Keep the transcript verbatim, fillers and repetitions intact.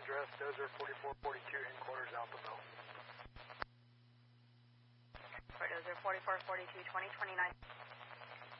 address, Dozer forty-four forty-two, headquarters, Alphaville. For Dozer forty-four forty-two, twenty twenty-nine.